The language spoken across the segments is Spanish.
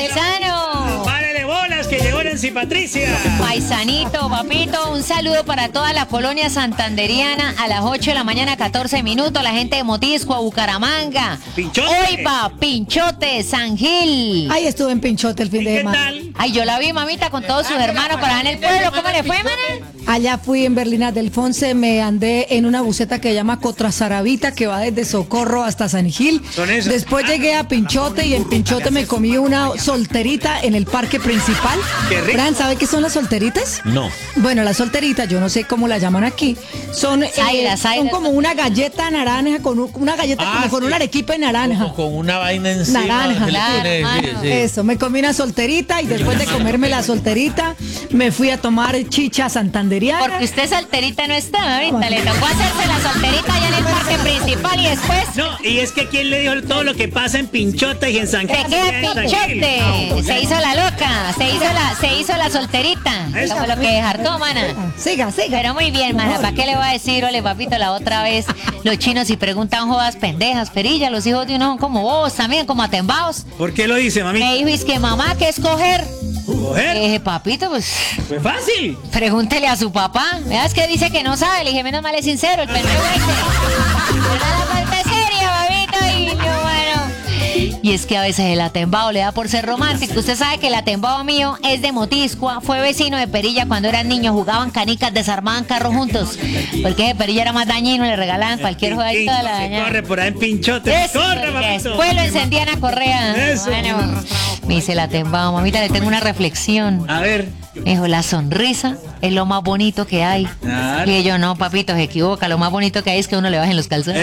paisano. Párele bolas que llegó Nancy Patricia. Paisanito, papito, un saludo para toda la colonia santanderiana a las 8 de la mañana, 14 minutos. La gente de Motisco, Bucaramanga. Pinchote. Oiva, Pinchote, San Gil. Ay, estuve en Pinchote el fin de ¿Qué semana. tal? Ay, yo la vi, mamita, con todos sus hermanos para allá en el pueblo. ¿Cómo le fue, mana? Allá fui en Berlina del Fonse, me andé en una buseta que se llama Cotrazaravita, que va desde Socorro hasta San Gil. Son esas. Después llegué a Pinchote y en Pinchote me comí una solterita en el parque principal. Qué rico. Fran, ¿sabe qué son las solteritas? No. Bueno, las solteritas, yo no sé cómo la llaman aquí. Son, son como una galleta naranja, una galleta como con un arequipe naranja. Como con una vaina encima. Naranja. que le Claro, pone- mano. sí. Eso, me comí una solterita y después de comerme la solterita, me fui a tomar chicha santanderiana. Porque usted solterita no está, mamita. Le tocó hacerse la solterita allá en el parque principal y después No, y es que quién le dijo todo lo que pasa en Pinchote y en San Gil. se queda Pinchote. Se hizo la loca, se hizo la solterita. Eso. Como lo que hartó, mana. Siga. Pero muy bien, mana, ¿para qué le voy a decir? Ole, papito, la otra vez los chinos si preguntan jodas pendejas, perilla, los hijos de uno son como vos también, como atembados. ¿Por qué lo dice, mami? Me dijo, es que mamá, ¿qué escoger? Le Coger. dije, papito, pues Fue fácil. pregúntele a su papá. Veas que dice que no sabe. Le dije, menos mal es sincero, el pendejo ese. Pero la falta seria, babito, y yo, bueno. Y es que a veces el atembao le da por ser romántico. Usted sabe que el atembao mío es de Motiscua, fue vecino de Perilla cuando eran niños, jugaban canicas, desarmaban carros juntos. Porque ese Perilla era más dañino, le regalaban cualquier jueguito de la Se dañada. corre por ahí en Pinchote. Eso, Corre, porque papito. después lo encendían a correa. Eso. Bueno, me dice el atembao, mamita, le tengo una reflexión. A ver. Me dijo, la sonrisa es lo más bonito que hay. Claro. Y yo, no, papito, se equivoca. Lo más bonito que hay es que uno le bajen los calzones.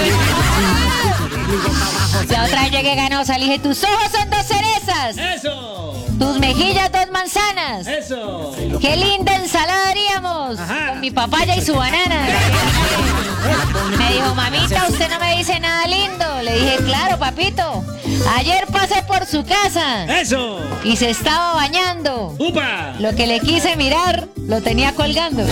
La otra vez llegué ganosa, le dije, tus ojos son dos cerezas, Eso. tus mejillas dos manzanas. Eso. Qué linda ensalada haríamos Ajá. con mi papaya y su banana. Me dijo, mamita, usted no me dice nada lindo. Le dije, claro, papito. Ayer pasé por su casa Eso. y se estaba bañando. Upa. Lo que le quise mirar, lo tenía colgando.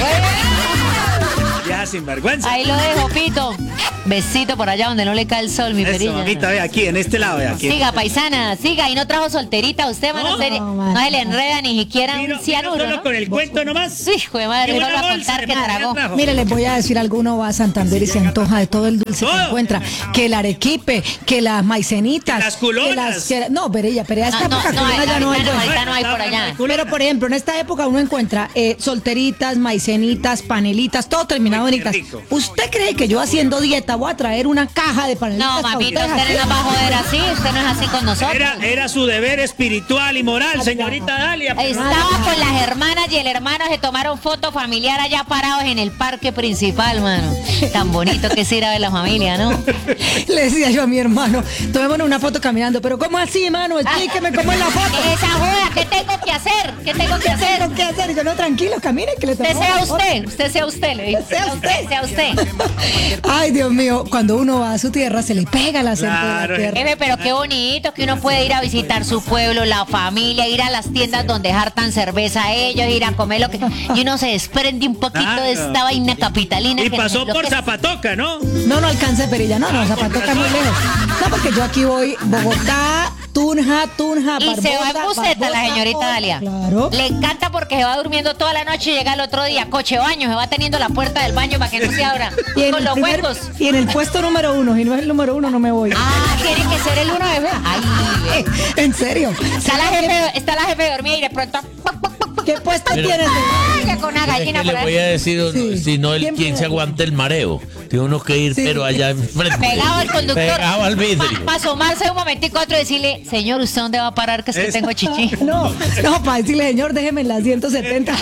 Ya sin vergüenza. Ahí lo dejo, Pito. Besito por allá donde no le cae el sol, mi Eso, perilla. mamita, ve aquí, en este lado, ve aquí. Siga, paisana, siga. Y no trajo solterita usted, mano. No, No se le enreda ni siquiera Vino- un cianuro, vino solo ¿no? con el cuento nomás. Hijo de madre, Qué no buena va a bolsa contar de que madre tragó. trajo. Mire, les voy a decir algo, uno va a Santander y se antoja de todo el dulce que Todo. encuentra. Que el arequipe, que las maicenitas. Que las culonas. No, Perilla, pero a esta No, época no, culona ya no hay. pues. ahorita no hay por allá. Pero, por ejemplo, en esta época uno encuentra solteritas, maicenitas, panelitas, todo terminado en Uy, qué itas. rico. ¿Usted cree que yo haciendo dieta voy a traer una caja de panelitas? No, para mamita, ustedes usted no así? nos va a joder así. Usted no es así con nosotros. Era su deber espiritual y moral, señorita Dalia. pero- Estaba con las hermanas y el hermano se tomaron foto familiar allá parados en el parque principal, mano. Tan bonito que es ir a ver la familia, ¿no? Le decía yo a mi hermano, tomémonos una foto caminando, pero ¿cómo así, mano? Explíqueme cómo es la foto. ¿Qué es esa joda? ¿Qué tengo que hacer? ¿Qué tengo que hacer? Tengo que hacer. Y yo, no, tranquilo, camine, que le Usted tomamos sea la foto. usted, le digo. Sea usted. Ay, Dios mío, cuando uno va a su tierra se le pega el acento de Claro. la tierra. Jefe, pero qué bonito que uno puede ir a visitar su pueblo, la familia, ir a las tiendas donde hartan cerveza a ellos, ir a comer lo que... Y uno se desprende un poquito de Claro. esta vaina capitalina. Y que pasó nos por enloquece. Zapatoca, ¿no? No, no alcanza Perilla, no, Zapatoca es muy lejos. No, porque yo aquí voy, Bogotá, Tunja, Y se va en Barbosa, buseta la señorita Barbosa, Dalia. Claro. Le encanta porque se va durmiendo toda la noche y llega el otro día, coche baño, se va teniendo la puerta del baño para que no se abra. Con los huecos. y en el puesto número 1, si no es el número 1 no me voy. Ah, tiene que ser el uno de... Ay, En serio. está la jefe dormida y de pronto... ¿Qué puesto Pero- tienes? Ya con una Es gallina que por le ahí. voy a decir, Sí. si no, ¿Quién ¿quién se puede? aguanta el mareo? Tiene uno que ir, Sí. pero allá enfrente. Pegado al conductor. Pegado al vidrio. Para asomarse un momentico a otro y decirle, señor, ¿usted dónde va a parar? Que es que Eso. tengo chichi. No, para decirle, señor, déjeme en la 170.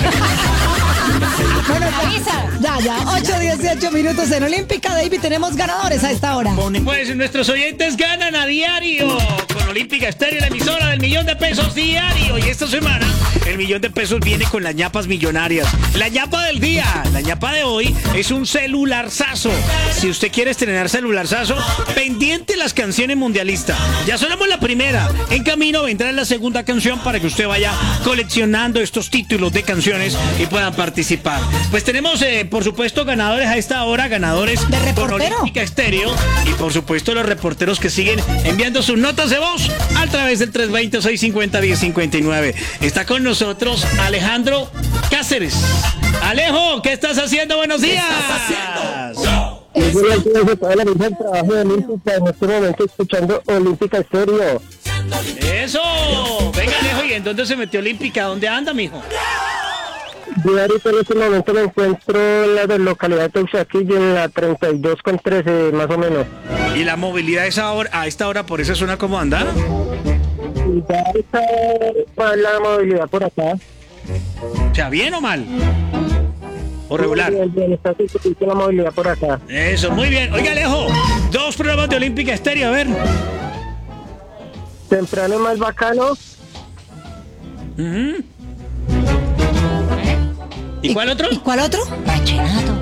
Bueno, Avisa. ya, 8:18 minutos en Olímpica, David, tenemos ganadores a esta hora. Pues nuestros oyentes ganan a diario con Olímpica Estéreo, la emisora del $1,000,000 diario. Y esta semana el $1,000,000 viene con las ñapas millonarias. La ñapa del día, la ñapa de hoy es un celularzazo. Si usted quiere estrenar celularzazo, pendiente las canciones mundialistas. Ya sonamos la primera. En camino vendrá la segunda canción para que usted vaya coleccionando estos títulos de canciones y puedan participar. Pues tenemos, por supuesto, ganadores a esta hora, ganadores ¿De con reportero? Olímpica Estéreo y por supuesto los reporteros que siguen enviando sus notas de voz a través del 320 320-650-1059. Está con nosotros Alejandro Cáceres. Alejo, ¿qué estás haciendo? Buenos días. Yo trabajo de Olímpica, en este momento escuchando Olímpica Estéreo. Eso. Venga, Alejo, ¿y en dónde se metió Olímpica? ¿Dónde anda, mijo? Yo ahorita en este momento me encuentro en la localidad de Teusaquillo, en la 32 con 13, más o menos. ¿Y la movilidad a esta hora por esa zona cómo anda? Y ya está la movilidad por acá. O sea, ¿bien o mal? ¿O regular? Bien, está la movilidad por acá. Eso, muy bien. Oiga, Alejo, 2 programas de Olímpica Estéreo, a ver. Temprano es más bacano. ¿Y cuál otro? ¿Y cuál otro? Vallenato.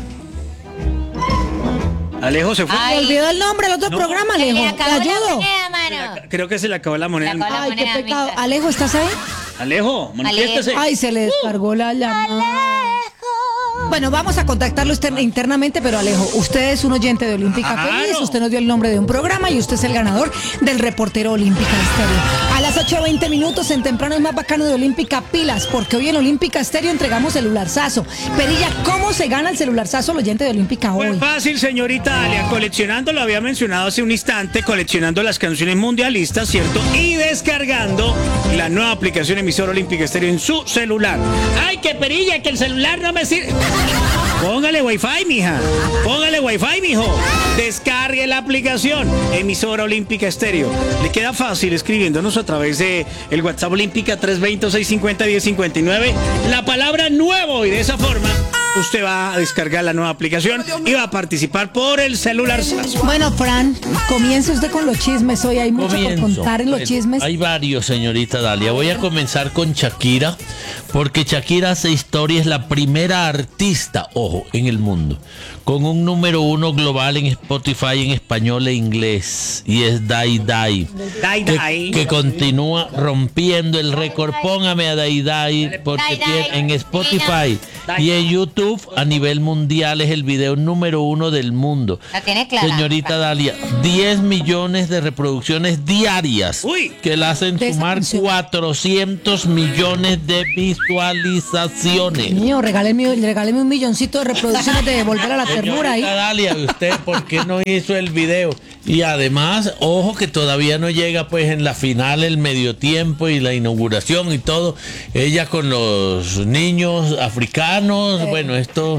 Alejo se fue. Me olvidó el nombre del otro programa, Alejo. Se le ¿Te acabó la ayudo? moneda, mano. Creo que se le acabó la moneda. Se le acabó la Ay, qué moneda, pecado. amistad. Alejo, ¿estás ahí? Alejo, manifiéstese. Ay, se le descargó la llamada. Bueno, vamos a contactarlo internamente, pero Alejo, usted es un oyente de Olímpica Claro. Feliz, usted nos dio el nombre de un programa y usted es el ganador del reportero Olímpica Estéreo. A las 8:20 minutos en Temprano es más bacano de Olímpica Pilas, porque hoy en Olímpica Estéreo entregamos celularzazo. Perilla, ¿cómo se gana el celularzazo al oyente de Olímpica hoy? Pues fácil, señorita Dalia, coleccionando, lo había mencionado hace un instante, coleccionando las canciones mundialistas, ¿cierto? Y descargando la nueva aplicación emisora Olímpica Estéreo en su celular. ¡Ay, qué perilla, que el celular no me sirve! Póngale Wi-Fi, mija. Póngale Wi-Fi, mijo. Descargue la aplicación emisora Olímpica Estéreo. Le queda fácil escribiéndonos a través de el WhatsApp Olímpica 320-650-1059 la palabra nuevo, y de esa forma usted va a descargar la nueva aplicación y va a participar por el celular. Bueno, Fran, comience usted con los chismes. Hoy hay mucho por contar en los Bueno, chismes. Hay varios, señorita Dalia. Voy a comenzar con Shakira, porque Shakira hace historia, es la primera artista, ojo, en el mundo, con un número 1 global en Spotify en español e inglés, y es Dai Dai, que continúa rompiendo el récord. Póngame a Dai Dai, porque tiene en Spotify y en YouTube a nivel mundial es el video número 1 del mundo. La tiene clara. Señorita Dalia, 10 millones de reproducciones diarias, Uy. que la hacen De esa sumar canción. 400 millones de visualizaciones. Mío, regáleme un milloncito de reproducciones de Volver a la Ternura ahí. Señorita Dalia, ¿usted por qué no hizo el video? Y además, ojo que todavía no llega pues en la final, el medio tiempo y la inauguración y todo. Ella con los niños africanos, bueno, esto...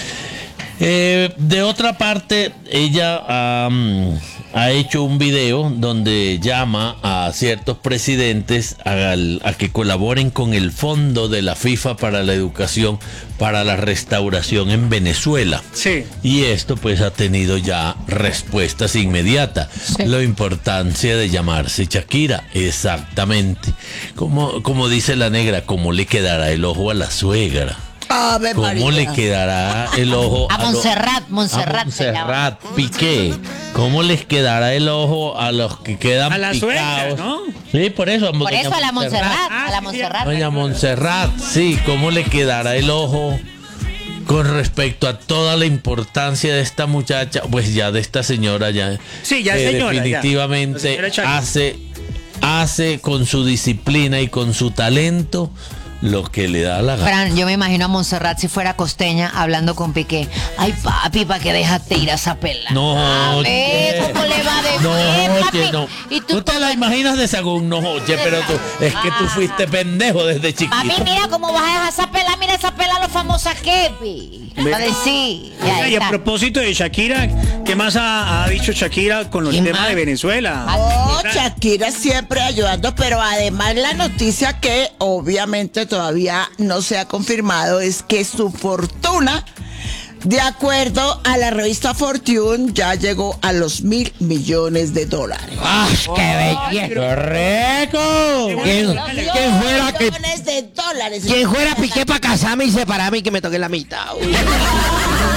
de otra parte, ella ha hecho un video donde llama a ciertos presidentes a que colaboren con el fondo de la FIFA para la educación, para la restauración en Venezuela. Sí. Y esto pues ha tenido ya respuestas inmediatas. Sí. La importancia de llamarse Shakira, exactamente. Como dice la negra, ¿cómo le quedará el ojo a la suegra? Ave ¿Cómo María. le quedará el ojo A Montserrat se llama. Montserrat Piqué? ¿Cómo les quedará el ojo a los que quedan A la suegra, picados? ¿no? Sí, por eso. Por eso a la Montserrat. A la sí, Montserrat. Doña Montserrat, sí, ¿cómo le quedará el ojo con respecto a toda la importancia de esta muchacha? Pues ya de esta señora ya. Sí, ya es señora, ya. Definitivamente La señora Shakira. hace con su disciplina y con su talento lo que le da la gana. Fran, yo me imagino a Montserrat si fuera costeña hablando con Piqué. Ay, papi, ¿para qué déjate ir a esa pela? No, A ver, oye. ¿cómo le va de No, bien, papi? oye, no. Y Tú te la imaginas de sagún, no, oye, pero es que tú fuiste pendejo desde chiquito. Papi, mira cómo vas a dejar esa pela. Mira esa pela, lo famosa que pi. Para decir. Ya Y a está. propósito de Shakira, ¿qué más ha dicho Shakira con los ¿Qué temas más? de Venezuela? Oh, Shakira siempre ayudando, pero además la noticia que obviamente todavía no se ha confirmado es que su fortuna, de acuerdo a la revista Fortune, ya llegó a los $1.000 millones. ¡Ah, qué belleza! ¡Rico! ¿Quién fuera que- millones de dólares? Quien fuera Piqué para casarme y separarme y que me toque la mitad.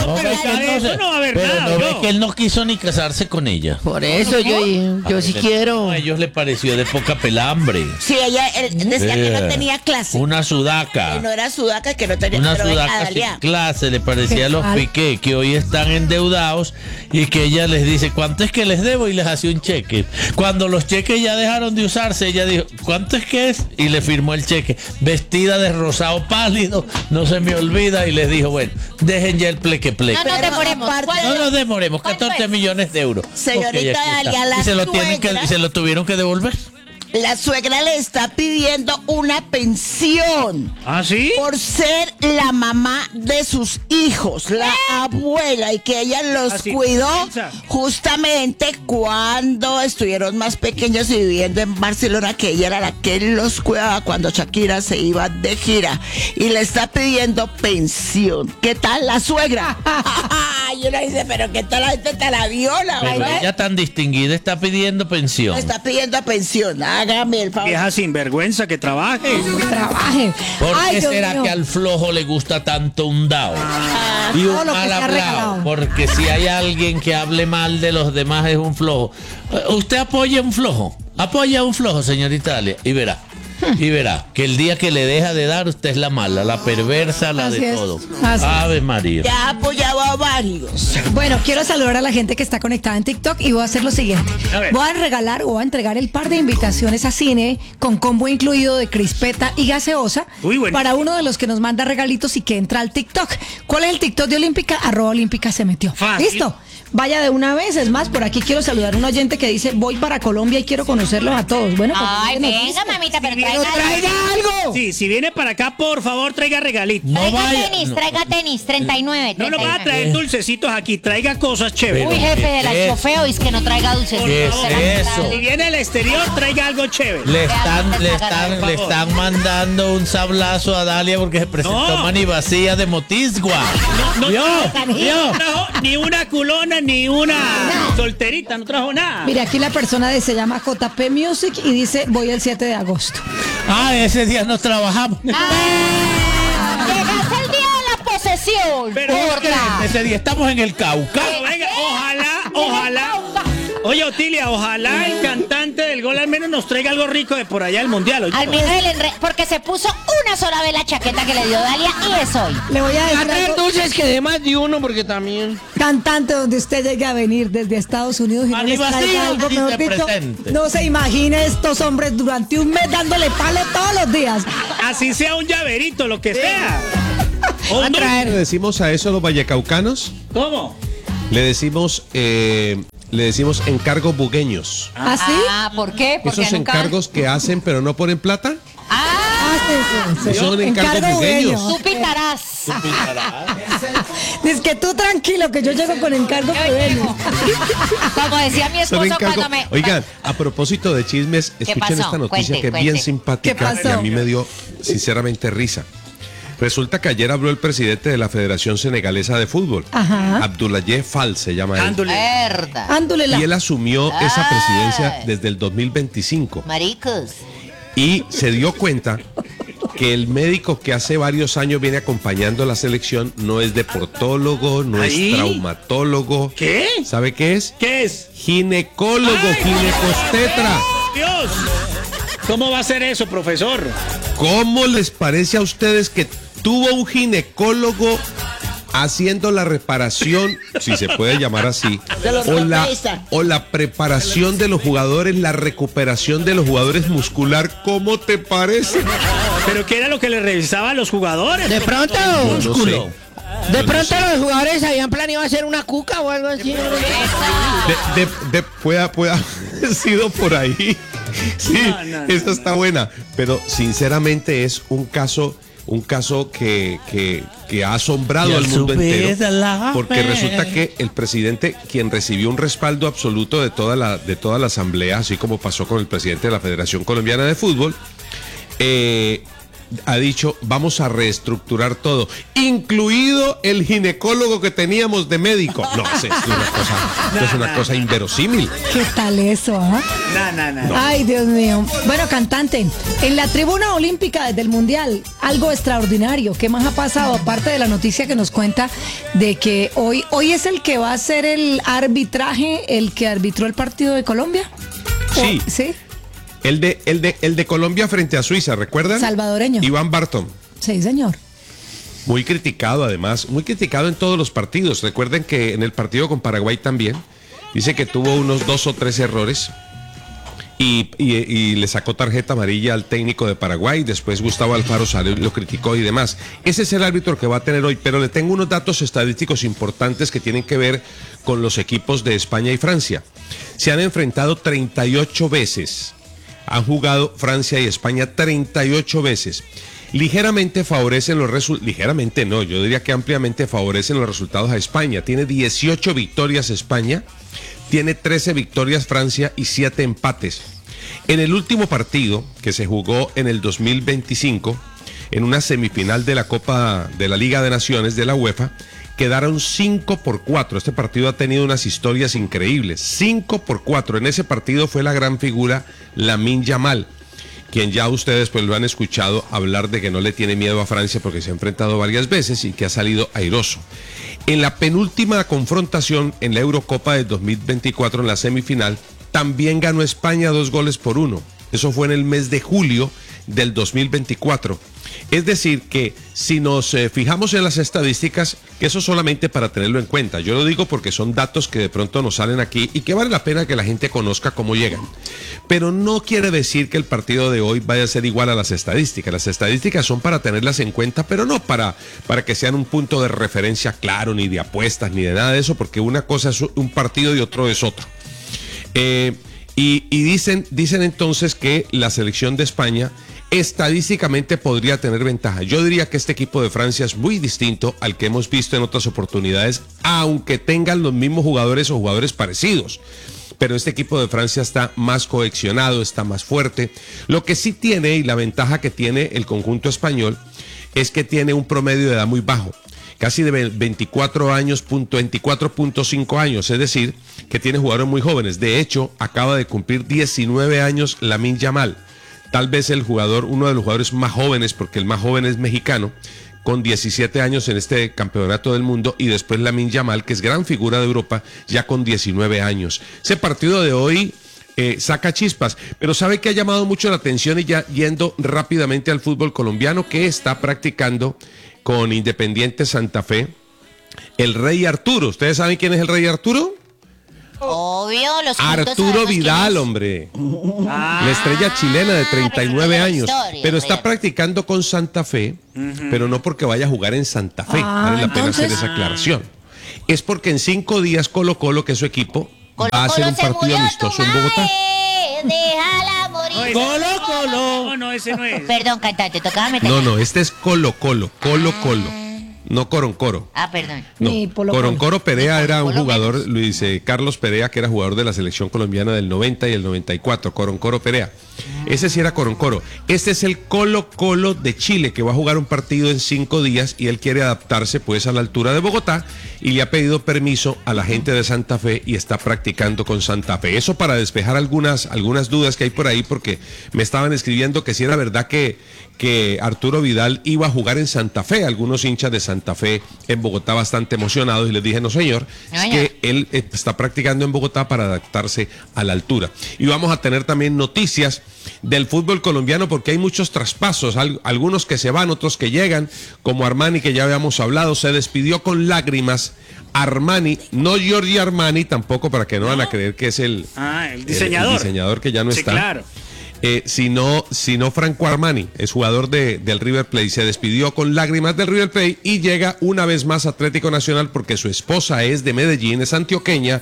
pero ves que de eso no va a haber pero nada, no ves yo. que él no quiso ni casarse con ella. Por eso yo sí quiero. A ellos les pareció de poca pelambre. sí, él decía que no tenía clase. Una sudaca. Que no era sudaca, que no tenía Una pero venga, sudaca sin Dalia. clase, le parecía a los tal? Piqué, que hoy están endeudados y que ella les dice, ¿cuánto es que les debo? Y les hace un cheque. Cuando los cheques ya dejaron de usarse, ella dijo, ¿cuánto es que es? Y le firmó el cheque. Vestida de rosado pálido, no se me olvida, y les dijo, bueno, dejen ya el pleque. No nos Pero demoremos. aparte- ¿Cuál No es? nos demoremos, ¿Cuánto 14 es? millones de euros. Señorita Ok, aquí está. Dalia, la ¿Y se lo suegra- se lo tuvieron que devolver? La suegra le está pidiendo una pensión ¿Ah, sí? por ser la mamá de sus hijos, la abuela, y que ella los Así, cuidó Elsa. justamente cuando estuvieron más pequeños y viviendo en Barcelona, que ella era la que los cuidaba cuando Shakira se iba de gira, y le está pidiendo pensión. ¿Qué tal la suegra? Y uno dice, pero ¿qué tal la gente te la viola? Pero ¿verdad? ella tan distinguida está pidiendo pensión. Le está pidiendo pensión, hágame el favor. Vieja sinvergüenza que trabaje. Trabaje. ¿Por Ay, qué Dios será mío. que al flojo le gusta tanto un dao? Y todo un lo que mal se ha hablado. regalado. Porque si hay alguien que hable mal de los demás es un flojo. ¿Usted apoya a un flojo? Apoya a un flojo, señorita Dalia, y verá. Y verá que el día que le deja de dar, usted es la mala, la perversa, la Así de es. todo. Así es. Ave María. Ya ha apoyado a varios. Bueno, quiero saludar a la gente que está conectada en TikTok y voy a hacer lo siguiente. A ver. Voy a regalar o voy a entregar el par de invitaciones a cine con combo incluido de crispeta y gaseosa Uy, bueno. para uno de los que nos manda regalitos y que entra al TikTok. ¿Cuál es el TikTok de Olímpica? @Olímpica se metió. Fácil. ¿Listo? Vaya de una vez. Es más, por aquí quiero saludar a un oyente que dice, voy para Colombia y quiero conocerlos a todos. Bueno, pues, Ay, nos venga, dice. mamita, pero Pero traiga algo! Sí, si viene para acá, por favor, traiga regalitos. No Traiga vaya. tenis, no. traiga tenis, 39. No nos va a 39. traer dulcecitos aquí, traiga cosas chéveres. Uy, jefe de la ¿Qué es? chofeo, es que no traiga dulces. ¿Qué es eso? Si viene al exterior, traiga algo chévere. Le están, Por le están mandando un sablazo a Dalia porque se presentó No. Mani Vacía de Motisgua. No ¿Vio? ¿Vio? trajo ni una culona, ni una solterita, no trajo nada. Mira, aquí la persona se llama JP Music y dice, voy el 7 de agosto. Ah, ese día no trabajamos. Llegaste el día de la posesión. Pero, gorda. Ese día estamos en el Cauca. Pero venga, ojalá. Oye, Otilia, ojalá el cantante del gol al menos nos traiga algo rico de por allá del mundial. ¿oíste? Al menos porque se puso una sola vez la chaqueta que le dio Dalia y es hoy. Le voy a A decir traer algo, dulces que dé más de uno porque también. cantante donde usted llegue a venir desde Estados Unidos y no Mani les traiga Vacía, algo, sí mejor se dicho, presente. no se imagine estos hombres durante un mes dándole palo todos los días. Así sea un llaverito, lo que sea. O un dulce. Le decimos a eso los vallecaucanos, ¿Cómo? le decimos encargos bugueños. ¿Ah, sí? Ah, ¿por qué? Porque Esos nunca... encargos que hacen pero no ponen plata, Ah, sí. son encargos Encargo bugueños. tú pitarás. Dice que tú tranquilo, que yo llego con encargo pequeño. Como decía mi Son esposo encargos. cuando me... Oigan, a propósito de chismes, escuchen pasó? esta noticia Cuente, que es bien cuente. simpática ¿Qué pasó? y a mí me dio sinceramente risa. Resulta que ayer habló el presidente de la Federación Senegalesa de Fútbol, Ajá. Abdoulaye Fall se llama él. Ándule. Verdad. Ándule Y él asumió esa Ay. presidencia desde el 2025 Maricos. y se dio cuenta que el médico que hace varios años viene acompañando a la selección no es deportólogo, no ¿Ahí? es traumatólogo. ¿Qué? ¿Sabe qué es? ¿Qué es? Ginecólogo, ¡Ay! ginecostetra. Dios. ¿Cómo va a ser eso, profesor? ¿Cómo les parece a ustedes que tuvo un ginecólogo haciendo la reparación, si se puede llamar así, De los futbolistas. o la preparación de los jugadores, la recuperación de los jugadores muscular? ¿Cómo te parece? ¿Pero qué era lo que le revisaba a los jugadores? De pronto, No sé. de pronto los jugadores habían planeado hacer una cuca o algo así. Pueda haber sido por ahí. Sí, No. esta está buena. Pero sinceramente es un caso que ha asombrado Ya al mundo supiste entero. la Porque fe. resulta que el presidente, quien recibió un respaldo absoluto de toda la asamblea, así como pasó con el presidente de la Federación Colombiana de Fútbol, ha dicho, vamos a reestructurar todo, incluido el ginecólogo que teníamos de médico. No, es una cosa inverosímil. ¿Qué tal eso, ah? No. Ay, Dios mío. Bueno, cantante, en la tribuna olímpica desde el Mundial, algo extraordinario. ¿Qué más ha pasado? Aparte de la noticia que nos cuenta de que hoy es el que va a hacer el arbitraje, el que arbitró el partido de Colombia. Sí. ¿Sí? El de Colombia frente a Suiza, ¿recuerdan? Salvadoreño. Iván Barton. Sí, señor. Muy criticado además, muy criticado en todos los partidos. Recuerden que en el partido con Paraguay también, dice que tuvo unos 2 o 3 errores y le sacó tarjeta amarilla al técnico de Paraguay. Después Gustavo Alfaro salió, lo criticó y demás. Ese es el árbitro que va a tener hoy, pero le tengo unos datos estadísticos importantes que tienen que ver con los equipos de España y Francia. Se han enfrentado 38 veces. Han jugado Francia y España 38 veces. Ligeramente favorecen los resultados, ligeramente no, yo diría que ampliamente favorecen los resultados a España. Tiene 18 victorias España, tiene 13 victorias Francia y 7 empates. En el último partido que se jugó en el 2025, en una semifinal de la Copa de la Liga de Naciones de la UEFA, quedaron 5-4. Este partido ha tenido unas historias increíbles. 5-4. En ese partido fue la gran figura Lamine Yamal, quien ya ustedes pues lo han escuchado hablar de que no le tiene miedo a Francia porque se ha enfrentado varias veces y que ha salido airoso. En la penúltima confrontación en la Eurocopa del 2024, en la semifinal, también ganó España 2-1. Eso fue en el mes de julio del 2024. Es decir, que si nos fijamos en las estadísticas, que eso solamente para tenerlo en cuenta, yo lo digo porque son datos que de pronto nos salen aquí y que vale la pena que la gente conozca cómo llegan. Pero no quiere decir que el partido de hoy vaya a ser igual a las estadísticas. Las estadísticas son para tenerlas en cuenta, pero no para que sean un punto de referencia claro, ni de apuestas, ni de nada de eso, porque una cosa es un partido y otro es otro. Y dicen entonces que la selección de España estadísticamente podría tener ventaja. Yo diría que este equipo de Francia es muy distinto al que hemos visto en otras oportunidades, aunque tengan los mismos jugadores o jugadores parecidos. Pero este equipo de Francia está más cohesionado, está más fuerte. Lo que sí tiene, y la ventaja que tiene el conjunto español, es que tiene un promedio de edad muy bajo, casi de 24.5 años, es decir, que tiene jugadores muy jóvenes. De hecho, acaba de cumplir 19 años Lamine Yamal. Tal vez uno de los jugadores más jóvenes, porque el más joven es mexicano, con 17 años en este campeonato del mundo, y después Lamine Yamal, que es gran figura de Europa, ya con 19 años. Ese partido de hoy saca chispas, pero ¿sabe que ha llamado mucho la atención? Y ya yendo rápidamente al fútbol colombiano, que está practicando con Independiente Santa Fe el Rey Arturo. ¿Ustedes saben quién es el Rey Arturo? Obvio, los Arturo Vidal, hombre. La estrella chilena de 39 años. Pero está practicando con Santa Fe, pero no porque vaya a jugar en Santa Fe. Vale la pena hacer esa aclaración. Es porque en 5 días Colo-Colo, que es su equipo, va a hacer un partido amistoso en Bogotá. Déjala morir. Colo-Colo. No, ese no es. Perdón, cantante, tocaba meter. No, este es Colo-Colo. No Coroncoro. Ah, perdón. No. Ni Polo Coroncoro Perea era un Polo jugador, menos. Luis Carlos Perea, que era jugador de la selección colombiana del 90 y el 94. Coroncoro Perea. Ese sí era Coroncoro. Este es el Colo-Colo de Chile, que va a jugar un partido en 5 días y él quiere adaptarse pues a la altura de Bogotá y le ha pedido permiso a la gente de Santa Fe y está practicando con Santa Fe. Eso para despejar algunas dudas que hay por ahí, porque me estaban escribiendo que si era verdad que Arturo Vidal iba a jugar en Santa Fe. Algunos hinchas de Santa Fe en Bogotá bastante emocionados, y les dije, no señor, es que él está practicando en Bogotá para adaptarse a la altura. Y vamos a tener también noticias del fútbol colombiano, porque hay muchos traspasos, algunos que se van, otros que llegan, como Armani, que ya habíamos hablado, se despidió con lágrimas. Armani, no Giorgio Armani tampoco, para que no van a creer que es el diseñador. El diseñador que ya no está. Sí, claro. Sino Franco Armani, es jugador del River Plate. Se despidió con lágrimas del River Plate y llega una vez más a Atlético Nacional, porque su esposa es de Medellín, es antioqueña.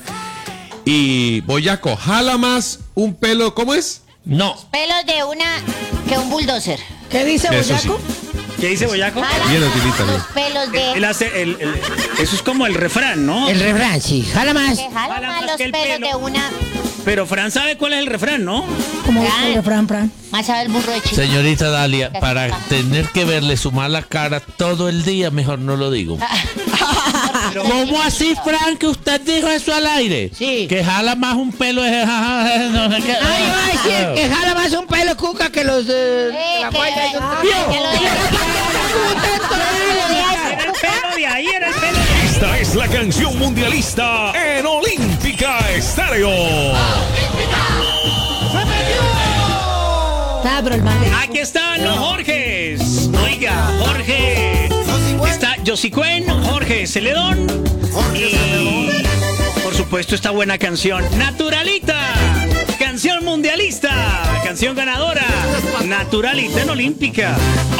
Y Boyaco, jala más un pelo, ¿cómo es? No. Pelos de que un bulldozer. ¿Qué dice Eso Boyaco? ¿Qué dice Boyaco? Bien, Antilita, Los bien. pelos de... Él hace eso es como el refrán, ¿no? El refrán, sí. Jala más. Que jala Jala más más los que el pelos pelo. de Pero Fran sabe cuál es el refrán, ¿no? Como dice el refrán, Fran. Más sabe el burro de chico. Señorita Dalia, para tener que verle su mala cara todo el día, mejor no lo digo. ¿Cómo así, Frank, que usted dijo eso al aire? Sí. Que jala más un pelo de no sé qué. Ay, iba a decir que jala más un pelo cuca que los de la guaya. que lo diga. Era el pelo de ahí, era el pelo de ahí. Esta es la canción mundialista en Olímpica Estéreo. Ah, pero el man de- Aquí están los Jorges. Oiga, Jorge. Está Josicuen, Jorge Celedón. Y por supuesto esta buena canción. Naturalita. Canción mundialista. Canción ganadora. Naturalita en Olímpica.